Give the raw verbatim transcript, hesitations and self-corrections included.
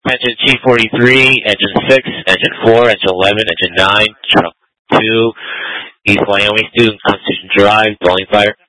Engine T forty-three, Engine six, Engine four, Engine eleven, Engine nine, Truck two, East Wyoming student, Constitution Drive, dwelling fire.